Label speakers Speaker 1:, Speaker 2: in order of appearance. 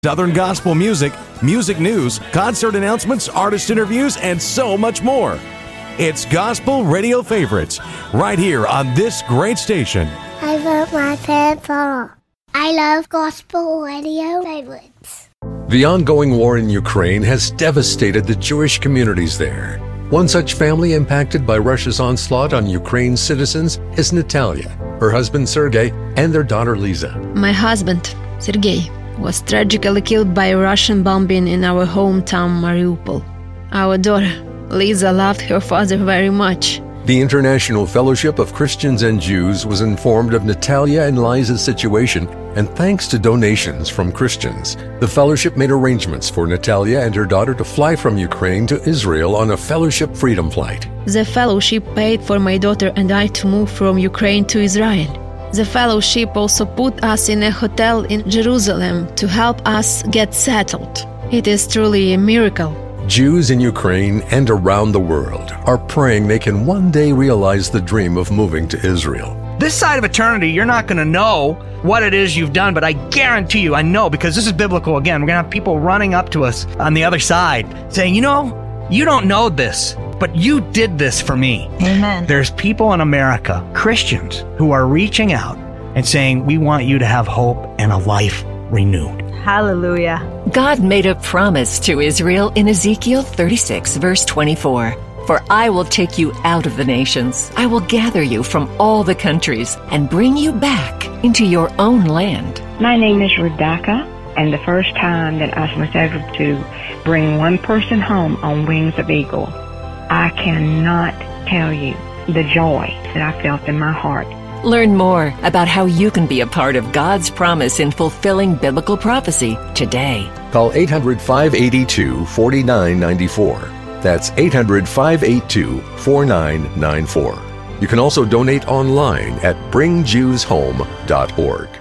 Speaker 1: Southern gospel music, music news, concert announcements, artist interviews, and so much more. It's Gospel Radio Favorites, right here on this great station.
Speaker 2: I love my papa. I love Gospel Radio Favorites.
Speaker 3: The ongoing war in Ukraine has devastated the Jewish communities there. One such family impacted by Russia's onslaught on Ukraine's citizens is Natalia, her husband Sergei, and their daughter Lisa.
Speaker 4: My husband, Sergei, was tragically killed by a Russian bombing in our hometown Mariupol. Our daughter, Lisa, loved her father very much.
Speaker 3: The International Fellowship of Christians and Jews was informed of Natalia and Liza's situation, and thanks to donations from Christians, the fellowship made arrangements for Natalia and her daughter to fly from Ukraine to Israel on a fellowship freedom flight.
Speaker 4: The fellowship paid for my daughter and I to move from Ukraine to Israel. The fellowship also put us in a hotel in Jerusalem to help us get settled. It is truly a miracle.
Speaker 3: Jews in Ukraine and around the world are praying they can one day realize the dream of moving to Israel.
Speaker 5: This side of eternity, you're not going to know what it is you've done, but I guarantee you, I know, because this is biblical again, we're going to have people running up to us on the other side saying, you don't know this, but you did this for me.
Speaker 6: Amen.
Speaker 5: There's people in America, Christians, who are reaching out and saying, we want you to have hope and a life renewed.
Speaker 6: Hallelujah.
Speaker 7: God made a promise to Israel in Ezekiel 36, verse 24. For I will take you out of the nations. I will gather you from all the countries and bring you back into your own land.
Speaker 8: My name is Rebecca, and the first time that I was able to bring one person home on Wings of Eagle, I cannot tell you the joy that I felt in my heart.
Speaker 7: Learn more about how you can be a part of God's promise in fulfilling biblical prophecy today.
Speaker 3: Call 800-582-4994. That's 800-582-4994. You can also donate online at bringjewshome.org.